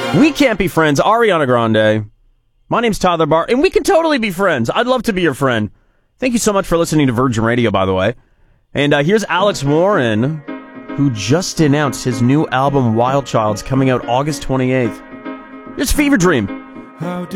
We can't be friends. Ariana Grande. My name's Tyler Barr, and we can totally be friends. I'd love to be your friend. Thank you so much for listening to Virgin Radio, by the way. And here's Alex Warren, who just announced his new album, Wild Child's coming out August 28th. It's Fever Dream.